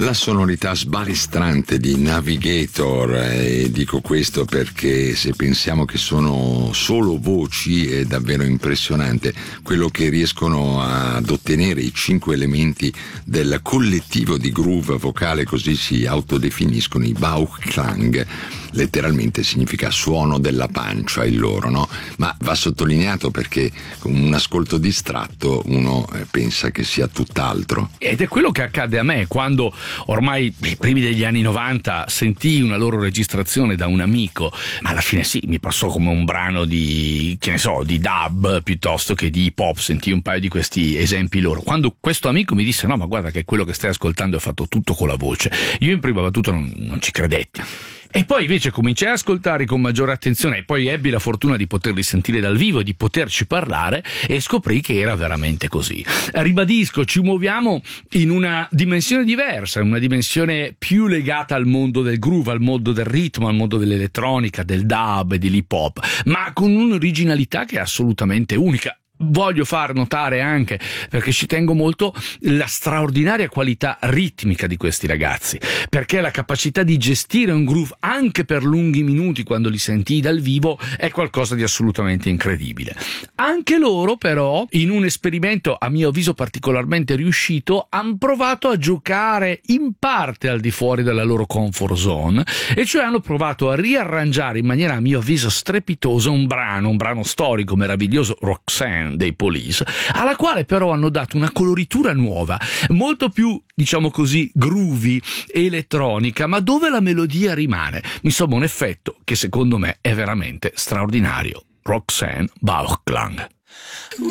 La sonorità sbalestrante di Navigator, e dico questo perché se pensiamo che sono solo voci è davvero impressionante quello che riescono ad ottenere i 5 elementi del collettivo di groove vocale, così si autodefiniscono i Bauchklang. Letteralmente significa suono della pancia il loro, no? Ma va sottolineato perché con un ascolto distratto uno pensa che sia tutt'altro. Ed è quello che accade a me quando ormai nei primi degli anni 90 sentii una loro registrazione da un amico, ma alla fine sì, mi passò come un brano di, che ne so, di dub piuttosto che di hip hop. Sentii un paio di questi esempi loro. Quando questo amico mi disse no, ma guarda che quello che stai ascoltando è fatto tutto con la voce, io in prima battuta non ci credetti. E poi invece cominciai ad ascoltare con maggiore attenzione e poi ebbi la fortuna di poterli sentire dal vivo e di poterci parlare e scoprì che era veramente così. Ribadisco, ci muoviamo in una dimensione diversa, una dimensione più legata al mondo del groove, al mondo del ritmo, al mondo dell'elettronica, del dub e dell'hip hop, ma con un'originalità che è assolutamente unica. Voglio far notare anche, perché ci tengo molto, la straordinaria qualità ritmica di questi ragazzi, perché la capacità di gestire un groove anche per lunghi minuti quando li senti dal vivo è qualcosa di assolutamente incredibile. Anche loro però, in un esperimento a mio avviso particolarmente riuscito, hanno provato a giocare in parte al di fuori della loro comfort zone, e cioè hanno provato a riarrangiare in maniera a mio avviso strepitosa un brano storico meraviglioso, Roxanne dei Police, alla quale però hanno dato una coloritura nuova, molto più, diciamo così, groovy e elettronica, ma dove la melodia rimane. Insomma, un effetto che secondo me è veramente straordinario. Roxanne Bauchklang.